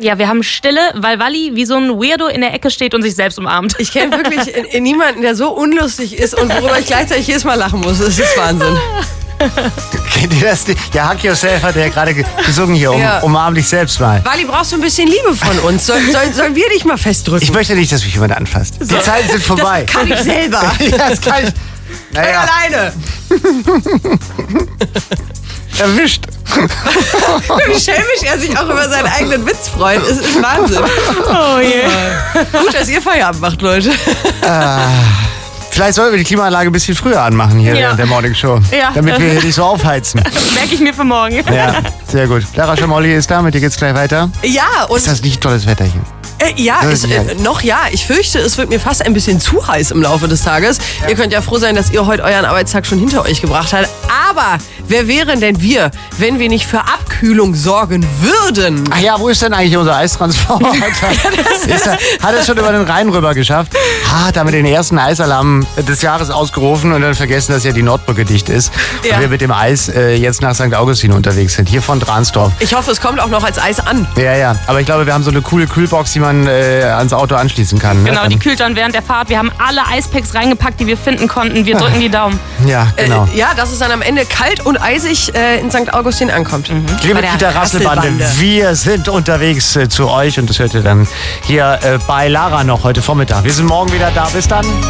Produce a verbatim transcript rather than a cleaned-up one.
Ja, wir haben Stille, weil Walli wie so ein Weirdo in der Ecke steht und sich selbst umarmt. Ich kenne wirklich niemanden, der so unlustig ist und worüber ich gleichzeitig jedes Mal lachen muss. Das ist Wahnsinn. Kennt ihr das? Ja, Hack Yourself hat ja gerade gesungen hier, um, Ja. umarm dich selbst mal. Walli, brauchst du ein bisschen Liebe von uns? Soll, soll, sollen wir dich mal festdrücken? Ich möchte nicht, dass mich jemand anfasst. Die Zeiten sind vorbei. Das kann ich selber. Ja, das kann ich. Ich Naja, alleine. erwischt. Wie schelmisch er sich auch über seinen eigenen Witz freut. Es ist Wahnsinn. Oh je. Gut, dass ihr Feierabend macht, Leute. Vielleicht sollten wir die Klimaanlage ein bisschen früher anmachen hier Ja. während der Morning Show. Ja. Damit wir hier nicht so aufheizen. Merke ich mir für morgen. Ja, sehr gut. Lara Schamolli ist da, mit dir geht's gleich weiter. Ja, und Ist das nicht tolles Wetter hier? äh, ja, Das ist, ist äh, herrlich. noch ja. Ich fürchte, es wird mir fast ein bisschen zu heiß im Laufe des Tages. Ihr könnt ja froh sein, dass ihr heute euren Arbeitstag schon hinter euch gebracht habt. Aber wer wären denn wir, wenn wir nicht für Abkühlung sorgen würden? Ach ja, wo ist denn eigentlich unser Eistransporter? ist er, hat es schon über den Rhein rüber geschafft? Hat damit den ersten Eisalarm des Jahres ausgerufen und dann vergessen, dass ja die Nordbrücke dicht ist. Ja. Und wir mit dem Eis äh, jetzt nach Sankt Augustin unterwegs sind. Hier von Dransdorf. Ich hoffe, es kommt auch noch als Eis an. Ja, ja. Aber ich glaube, wir haben so eine coole Kühlbox, die man äh, ans Auto anschließen kann. Ne? Genau, die Dann- kühlt dann während der Fahrt. Wir haben alle Eispacks reingepackt, die wir finden konnten. Wir drücken die Daumen. Ja, genau. Äh, ja, dass es dann am Ende kalt und eisig äh, in Sankt Augustin ankommt. Liebe Bei der Kita Rasselbande, Rasselbande. wir sind unterwegs äh, zu euch und das hört ihr dann hier äh, bei Lara noch heute Vormittag. Wir sind morgen wieder da. Bis dann.